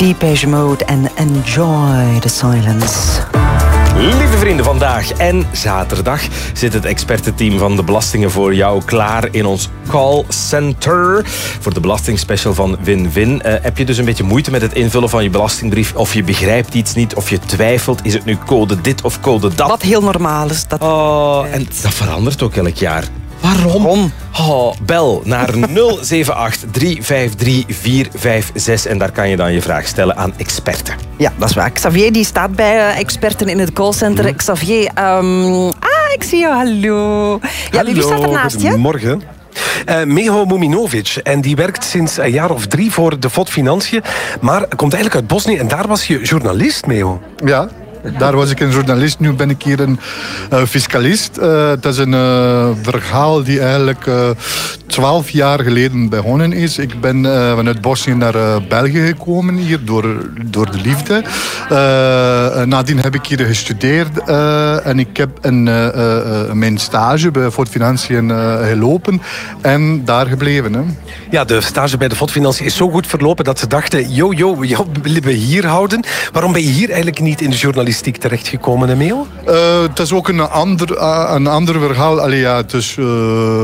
Depeche Mode en Enjoy the Silence. Lieve vrienden, vandaag en zaterdag zit het expertenteam van de belastingen voor jou klaar in ons callcenter voor de belastingspecial van Win-Win. Heb je dus een beetje moeite met het invullen van je belastingbrief of je begrijpt iets niet of je twijfelt, is het nu code dit of code dat? Wat heel normaal is. En dat verandert ook elk jaar. Waarom? Bel naar 078 353 456 en daar kan je dan je vraag stellen aan experten. Ja, dat is waar. Xavier die staat bij experten in het callcenter. Xavier, ik zie jou, hallo. Ja, wie staat ernaast je? Goedemorgen. Meho Muminovic. En die werkt sinds een jaar of 3 voor de FOD Financiën. Maar komt eigenlijk uit Bosnië en daar was je journalist, Meho. Ja. Daar was ik een journalist, nu ben ik hier een fiscalist. Het is een verhaal die eigenlijk 12 jaar geleden begonnen is. Ik ben vanuit Bosnië naar België gekomen, hier door de liefde. Nadien heb ik hier gestudeerd en ik heb mijn stage bij FOD Financiën gelopen en daar gebleven. Hè. Ja, de stage bij de FOD Financiën is zo goed verlopen dat ze dachten, we willen we hier houden. Waarom ben je hier eigenlijk niet in de journalistiek terechtgekomen, Meho? Het is ook een ander verhaal. Allee, ja, het is...